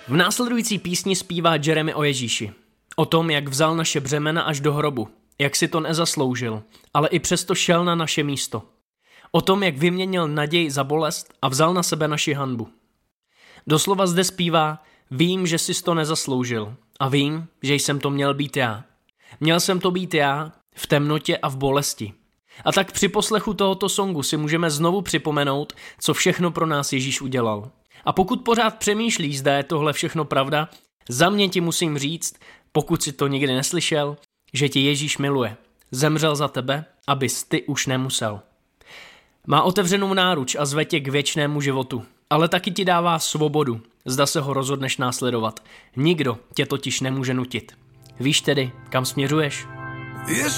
V následující písni zpívá Jeremy o Ježíši. O tom, jak vzal naše břemena až do hrobu, jak si to nezasloužil, ale i přesto šel na naše místo. O tom, jak vyměnil naději za bolest a vzal na sebe naši hanbu. Doslova zde zpívá: vím, že jsi to nezasloužil a vím, že jsem to měl být já. Měl jsem to být já v temnotě a v bolesti. A tak při poslechu tohoto songu si můžeme znovu připomenout, co všechno pro nás Ježíš udělal. A pokud pořád přemýšlíš, zda je tohle všechno pravda, za mě ti musím říct, pokud si to nikdy neslyšel, že tě Ježíš miluje. Zemřel za tebe, abys ty už nemusel. Má otevřenou náruč a zve tě k věčnému životu, ale taky ti dává svobodu, zda se ho rozhodneš následovat. Nikdo tě totiž nemůže nutit. Víš tedy, kam směřuješ?